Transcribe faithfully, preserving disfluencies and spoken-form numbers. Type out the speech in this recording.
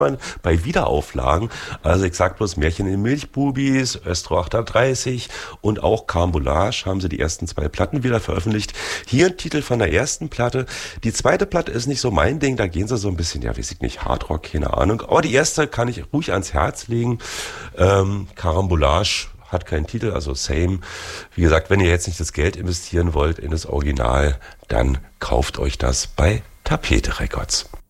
bei Wiederauflagen. Also ich sag bloß Märchen in den Milchbubis, Östro achthundertdreißig und auch Carambolage haben sie die ersten zwei Platten wieder veröffentlicht. Hier ein Titel von der ersten Platte. Die zweite Platte ist nicht so mein Ding, da gehen sie so ein bisschen, ja weiß ich nicht, Hardrock, keine Ahnung. Aber die erste kann ich ruhig ans Herz legen. Ähm, Carambolage hat keinen Titel, also same. Wie gesagt, wenn ihr jetzt nicht das Geld investieren wollt in das Original, dann kauft euch das bei Tapete Records.